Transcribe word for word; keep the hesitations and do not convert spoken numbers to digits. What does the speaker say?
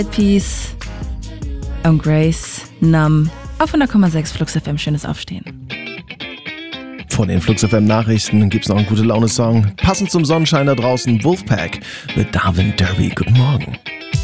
Peace und Grace, Numb auf hundert Komma sechs Flux F M. Schönes Aufstehen. Vor den Flux F M Nachrichten gibt's noch einen gute Laune-Song. Passend zum Sonnenschein da draußen, Wolfpack mit Darwin Derby. Guten Morgen.